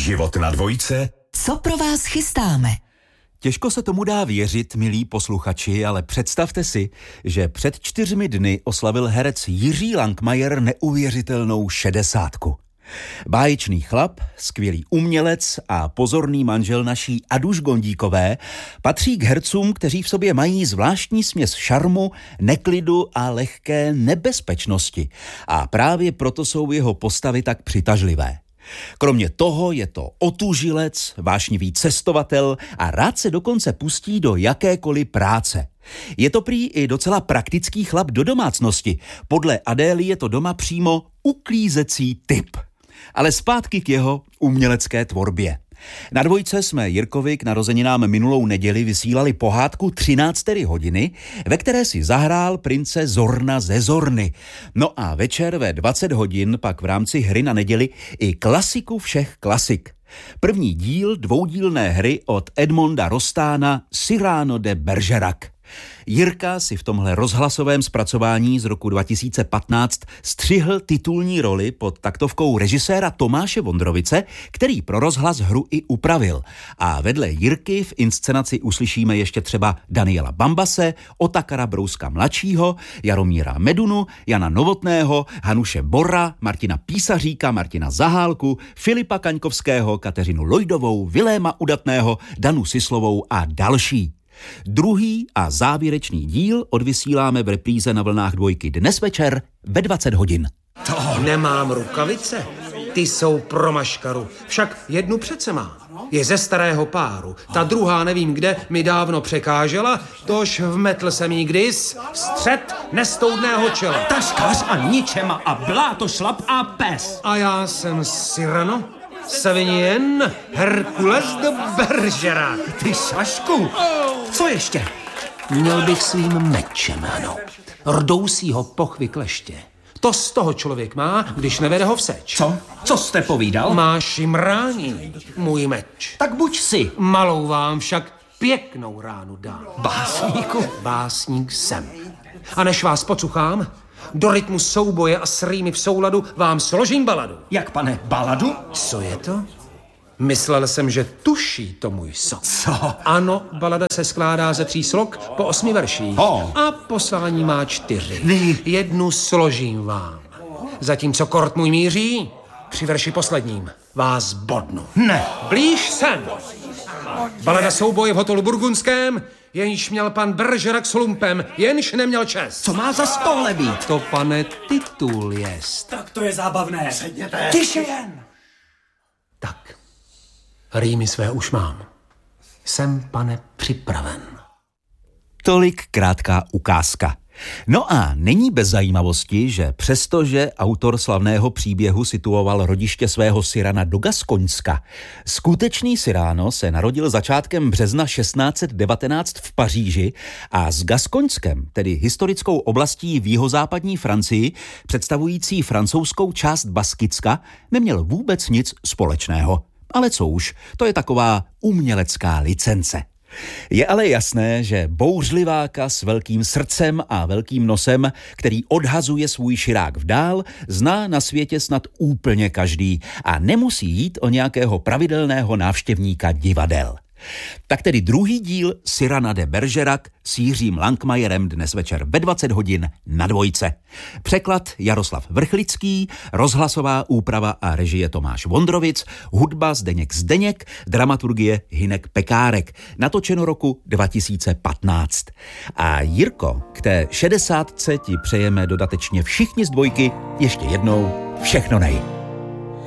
Život na dvojce. Co pro vás chystáme? Těžko se tomu dá věřit, milí posluchači, ale představte si, že před 4 dny oslavil herec Jiří Langmajer neuvěřitelnou 60. Báječný chlap, skvělý umělec a pozorný manžel naší Aduš Gondíkové patří k hercům, kteří v sobě mají zvláštní směs šarmu, neklidu a lehké nebezpečnosti. A právě proto jsou jeho postavy tak přitažlivé. Kromě toho je to otužilec, vášnivý cestovatel a rád se dokonce pustí do jakékoliv práce. Je to prý i docela praktický chlap do domácnosti. Podle Adély je to doma přímo uklízecí typ. Ale zpátky k jeho umělecké tvorbě. Na dvojce jsme Jirkovi k narozeninám minulou neděli vysílali pohádku 13 hodiny, ve které si zahrál prince Zorna ze Zorny. No a večer ve 20 hodin pak v rámci hry na neděli i klasiku všech klasik. První díl dvoudílné hry od Edmonda Rostána Cyrano de Bergerac. Jirka si v tomhle rozhlasovém zpracování z roku 2015 střihl titulní roli pod taktovkou režiséra Tomáše Vondrovice, který pro rozhlas hru i upravil. A vedle Jirky v inscenaci uslyšíme ještě třeba Daniela Bambase, Otakara Brouska mladšího, Jaromíra Medunu, Jana Novotného, Hanuše Bora, Martina Písaříka, Martina Zahálku, Filipa Kaňkovského, Kateřinu Lojdovou, Viléma Udatného, Danu Sislovou a další. Druhý a závěrečný díl odvysíláme v repríze na vlnách dvojky dnes večer ve 20 hodin. To nemám rukavice. Ty jsou pro maškaru. Však jednu přece má. Je ze starého páru. Ta druhá nevím kde mi dávno překážela, tož vmetl jsem jí kdys střed nestoudného čela. Taškař a ničema a blátošlap a pes. A já jsem Cyrano, Savinien, Herkules de Bergerac. Ty šašku. Co ještě? Měl bych svým mečem, ano. Rdousího pochvy kleště. To z toho člověk má, když nevede ho v seč. Co? Co jste povídal? Má šimrání, můj meč. Tak buď si. Malou vám však pěknou ránu dám. Básníku? Básník jsem. A než vás pocuchám, do rytmu souboje a s rýmy v souladu vám složím baladu. Jak, pane, baladu? Co je to? Myslel jsem, že tuší to můj sok. Co? Ano, balada se skládá ze 3 slok po 8 verších. A poslání má 4. Jednu složím vám. Zatímco kort můj míří, při verši posledním vás bodnu. Ne. Blíž sem. Balada souboje v hotelu Burgundském, jenž měl pan Bergerac s lumpem, jenž neměl čest. Co má za stole být? To, pane, titul jest. Tak to je zábavné. Sedněte. Tiše jen. Tak. Rýmy své už mám. Jsem, pane, připraven. Tolik krátká ukázka. No a není bez zajímavosti, že přestože autor slavného příběhu situoval rodiště svého Cyrana do Gaskoňska, skutečný Cyrano se narodil začátkem března 1619 v Paříži a s Gaskoňskem, tedy historickou oblastí v jihozápadní Francii, představující francouzskou část Baskicka, neměl vůbec nic společného. Ale co už, to je taková umělecká licence. Je ale jasné, že bouřliváka s velkým srdcem a velkým nosem, který odhazuje svůj širák vdál, zná na světě snad úplně každý a nemusí jít o nějakého pravidelného návštěvníka divadel. Tak tedy druhý díl Cyrana de Bergerac s Jiřím Langmajerem dnes večer ve 20 hodin na dvojce. Překlad Jaroslav Vrchlický, rozhlasová úprava a režie Tomáš Vondrovic, hudba Zdeněk, dramaturgie Hynek Pekárek, natočeno roku 2015. A Jirko, k té 60 ti přejeme dodatečně všichni z dvojky ještě jednou všechno nej.